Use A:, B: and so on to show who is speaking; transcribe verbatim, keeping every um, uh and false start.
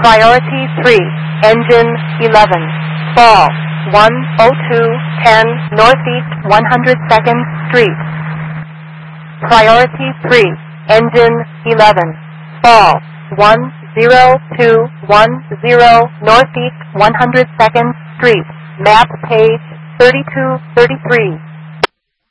A: Priority three, engine eleven, fall one oh two ten Northeast one hundred second Street. Priority three, engine eleven, fall one oh two one oh Northeast one hundred second Street, map page thirty-two thirty-three.